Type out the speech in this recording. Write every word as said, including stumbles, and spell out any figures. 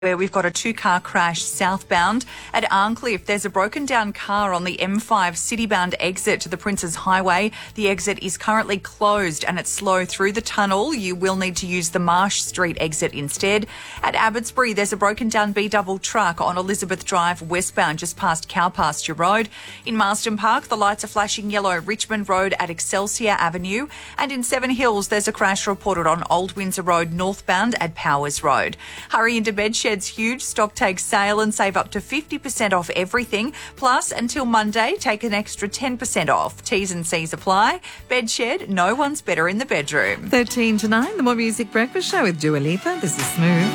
Where we've got a two-car crash southbound at Arncliffe. There's a broken down car on the M five citybound exit to the Princes Highway. The exit is currently closed and it's slow through the tunnel. You will need to use the Marsh Street exit instead. At Abbotsbury, there's a broken down B-double truck on Elizabeth Drive westbound just past Cowpasture Road. In Marsden Park, the lights are flashing yellow Richmond Road at Excelsior Avenue. And in Seven Hills, there's a crash reported on Old Windsor Road northbound at Powers Road. Hurry into Bedshed. Huge stock take sale and save up to fifty percent off everything. Plus, until Monday, take an extra ten percent off. T's and C's apply. Bedshed, no one's better in the bedroom. thirteen to nine, the More Music Breakfast Show with Dua Lipa. This is Smooth.